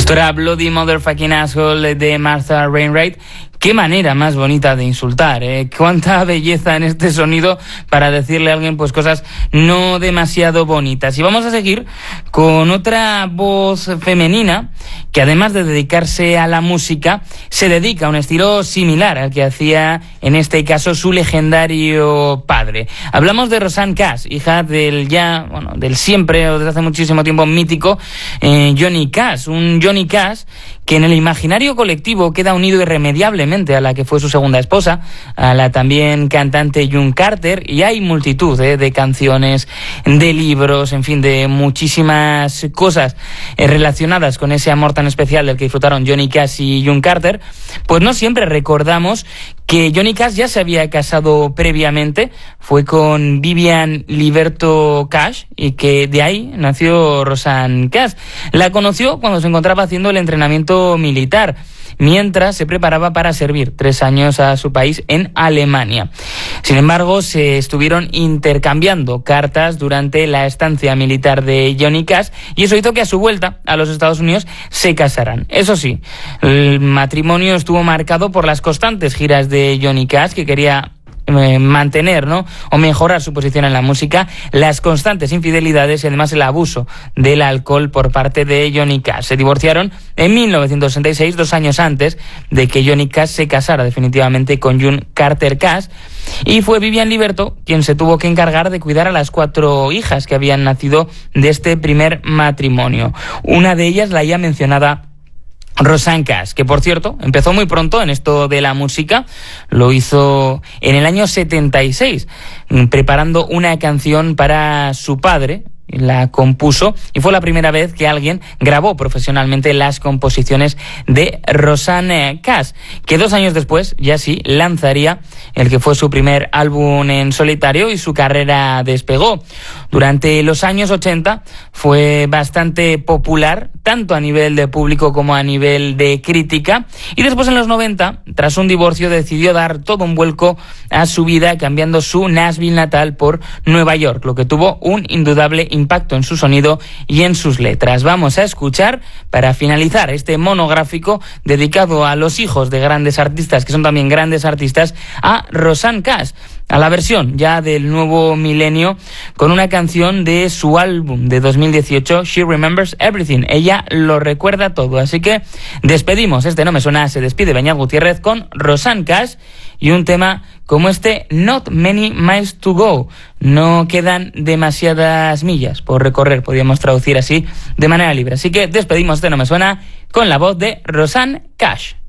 Esto era Bloody Motherfucking Asshole de Martha Wainwright. Qué manera más bonita de insultar, ¿eh? Cuánta belleza en este sonido para decirle a alguien pues cosas no demasiado bonitas. Y vamos a seguir con otra voz femenina que, además de dedicarse a la música, se dedica a un estilo similar al que hacía en este caso su legendario padre. Hablamos de Rosanne Cash, hija del del siempre o desde hace muchísimo tiempo mítico Johnny Cash. Un Johnny Cash que en el imaginario colectivo queda unido irremediablemente a la que fue su segunda esposa, a la también cantante June Carter, y hay multitud de canciones, de libros, en fin, de muchísimas cosas relacionadas con ese amor tan especial del que disfrutaron Johnny Cash y June Carter. Pues no siempre recordamos que Johnny Cash ya se había casado previamente, fue con Vivian Liberto Cash, y que de ahí nació Rosanne Cash. La conoció cuando se encontraba haciendo el entrenamiento militar, mientras se preparaba para servir 3 años a su país en Alemania. Sin embargo, se estuvieron intercambiando cartas durante la estancia militar de Johnny Cash, y eso hizo que a su vuelta a los Estados Unidos se casaran. Eso sí, el matrimonio estuvo marcado por las constantes giras de Johnny Cash, que quería mantener, o mejorar su posición en la música, las constantes infidelidades y además el abuso del alcohol por parte de Johnny Cash. Se divorciaron en 1966, 2 años antes de que Johnny Cash se casara definitivamente con June Carter Cash, y fue Vivian Liberto quien se tuvo que encargar de cuidar a las 4 hijas que habían nacido de este primer matrimonio. Una de ellas, la ya mencionada Rosanne Cash, que por cierto empezó muy pronto en esto de la música. Lo hizo en el año 76, preparando una canción para su padre. La compuso y fue la primera vez que alguien grabó profesionalmente las composiciones de Rosanne Cash, que 2 años después ya sí lanzaría el que fue su primer álbum en solitario, y su carrera despegó. Durante los años 80 fue bastante popular, tanto a nivel de público como a nivel de crítica, y después en los 90, tras un divorcio, decidió dar todo un vuelco a su vida, cambiando su Nashville natal por Nueva York, lo que tuvo un indudable impacto en su sonido y en sus letras. Vamos a escuchar, para finalizar este monográfico dedicado a los hijos de grandes artistas, que son también grandes artistas, a Rosanne Cash, a la versión ya del nuevo milenio, con una canción de su álbum de 2018, She Remembers Everything. Ella lo recuerda todo. Así que despedimos este No Me Suena, se despide Beñat Gutiérrez con Rosanne Cash y un tema como este, Not Many Miles to Go. No quedan demasiadas millas por recorrer, podríamos traducir así de manera libre. Así que despedimos este No Me Suena con la voz de Rosanne Cash.